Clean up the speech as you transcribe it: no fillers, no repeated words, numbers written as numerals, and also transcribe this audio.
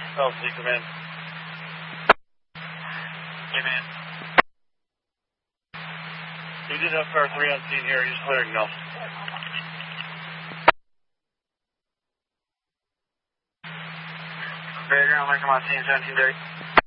Oh, please come in. Come in. We did have car 3 on scene here. He's clearing now. Background, like I'm on scene 1730.